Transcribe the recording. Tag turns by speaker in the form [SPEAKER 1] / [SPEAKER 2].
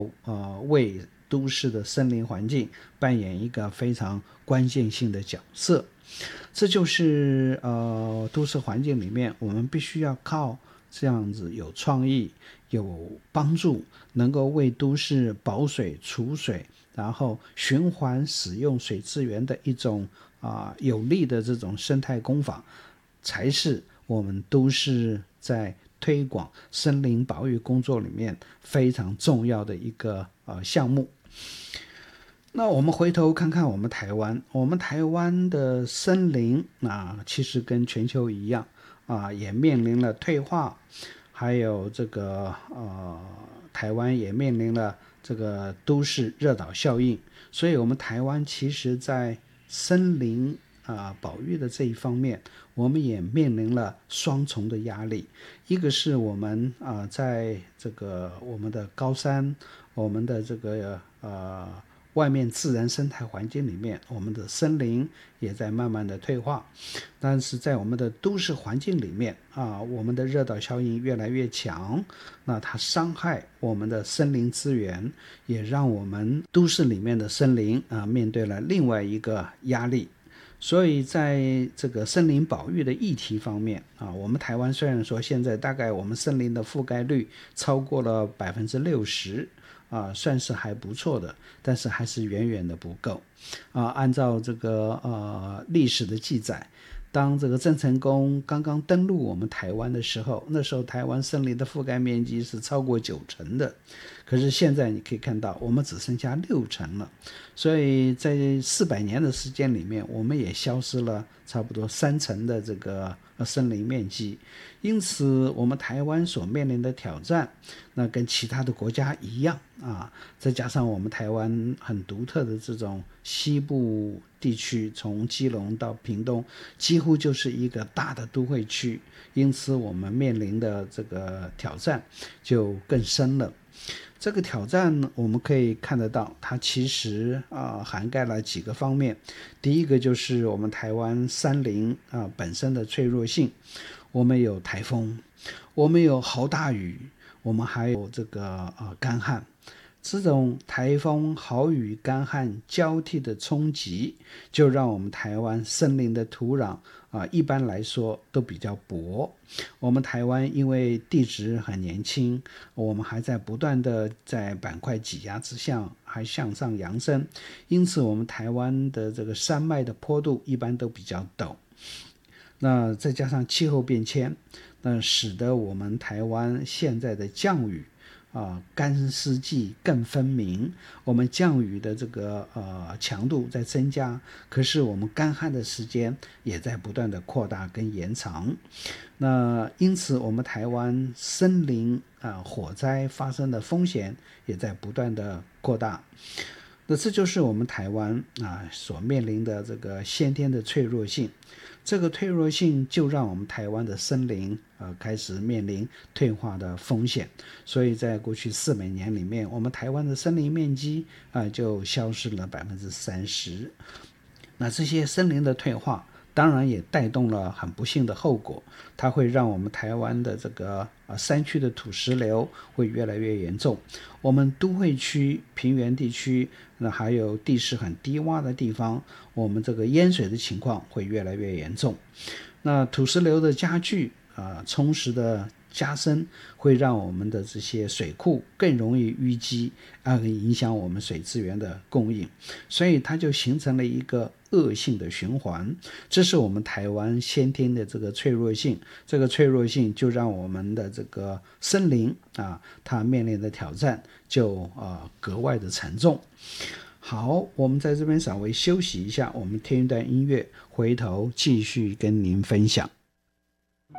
[SPEAKER 1] 为都市的森林环境扮演一个非常关键性的角色。这就是都市环境里面我们必须要靠这样子有创意、有帮助，能够为都市保水、储水，然后循环使用水资源的一种有力的这种生态工法，才是我们都市在推广森林保育工作里面非常重要的一个项目。那我们回头看看我们台湾的森林其实跟全球一样也面临了退化，还有这个台湾也面临了这个都市热岛效应，所以我们台湾其实在森林保育的这一方面，我们也面临了双重的压力。一个是我们在这个我们的高山，我们的这个外面自然生态环境里面，我们的森林也在慢慢的退化，但是在我们的都市环境里面我们的热岛效应越来越强，那它伤害我们的森林资源，也让我们都市里面的森林面对了另外一个压力。所以在这个森林保育的议题方面我们台湾虽然说现在大概我们森林的覆盖率超过了60%算是还不错的，但是还是远远的不够按照这个历史的记载，当这个郑成功刚刚登陆我们台湾的时候，那时候台湾森林的覆盖面积是超过90%的，可是现在你可以看到我们只剩下60%了，所以在400年的时间里面，我们也消失了差不多30%的这个森林面积。因此我们台湾所面临的挑战，那跟其他的国家一样再加上我们台湾很独特的这种西部地区，从基隆到屏东几乎就是一个大的都会区，因此我们面临的这个挑战就更深了。这个挑战我们可以看得到，它其实涵盖了几个方面。第一个就是我们台湾山林本身的脆弱性，我们有台风，我们有豪大雨，我们还有这个干旱。这种台风、豪雨、干旱交替的冲击，就让我们台湾森林的土壤一般来说都比较薄。我们台湾因为地质很年轻，我们还在不断的在板块挤压之下还向上扬升，因此我们台湾的这个山脉的坡度一般都比较陡。那再加上气候变迁，那使得我们台湾现在的降雨干湿季更分明，我们降雨的这个强度在增加，可是我们干旱的时间也在不断的扩大跟延长。那因此我们台湾森林火灾发生的风险也在不断的扩大。那这就是我们台湾所面临的这个先天的脆弱性。这个脆弱性就让我们台湾的森林开始面临退化的风险，所以在过去400年里面，我们台湾的森林面积就消失了30%。那这些森林的退化当然也带动了很不幸的后果，它会让我们台湾的这个山区的土石流会越来越严重，我们都会区、平原地区，那还有地势很低洼的地方，我们这个淹水的情况会越来越严重。那土石流的加剧充实的加深，会让我们的这些水库更容易淤积影响我们水资源的供应，所以它就形成了一个恶性的循环。这是我们台湾先天的这个脆弱性，这个脆弱性就让我们的这个森林它面临的挑战就格外的沉重。好，我们在这边稍微休息一下，我们听一段音乐，回头继续跟您分享。